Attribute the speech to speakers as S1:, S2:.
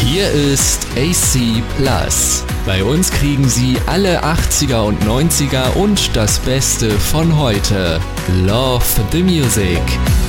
S1: Hier ist AC Plus. Bei uns kriegen Sie alle 80er und 90er und das Beste von heute. Love the Music.